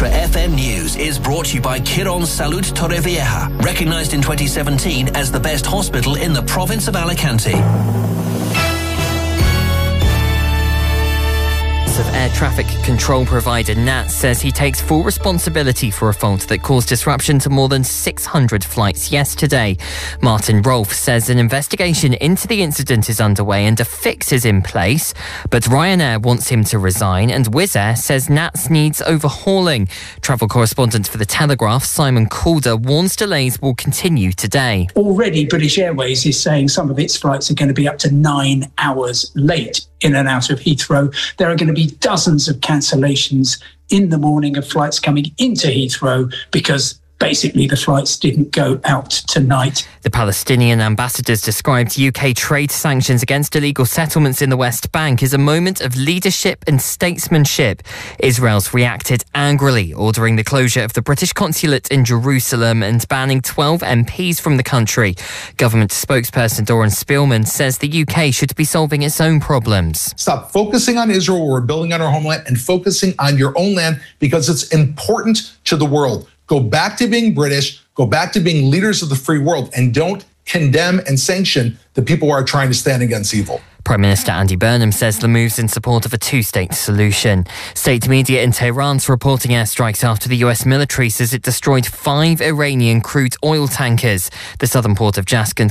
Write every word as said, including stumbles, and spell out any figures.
Extra F M News is brought to you by Quirón Salud Torrevieja, recognised in twenty seventeen as the best hospital in the province of Alicante. Of air traffic control provider N A T says he takes full responsibility for a fault that caused disruption to more than six hundred flights yesterday. Martin Rolfe says an investigation into the incident is underway and a fix is in place, but Ryanair wants him to resign and Wizz Air says N A T needs overhauling. Travel correspondent for The Telegraph, Simon Calder, warns delays will continue today. Already British Airways is saying some of its flights are going to be up to nine hours late in and out of Heathrow. There are going to be dozens of cancellations in the morning of flights coming into Heathrow because basically the flights didn't go out tonight. The Palestinian ambassadors described U K trade sanctions against illegal settlements in the West Bank as a moment of leadership and statesmanship. Israel's reacted angrily, ordering the closure of the British consulate in Jerusalem and banning twelve M Ps from the country. Government spokesperson Doran Spielman says the U K should be solving its own problems. Stop focusing on Israel, we're building on our homeland, and focusing on your own land because it's important to the world. Go back to being British, go back to being leaders of the free world, and don't condemn and sanction the people who are trying to stand against evil. Prime Minister Andy Burnham says the move's in support of a two-state solution. State media in Tehran's reporting airstrikes after the U S military says it destroyed five Iranian crude oil tankers. The southern port of Jaskan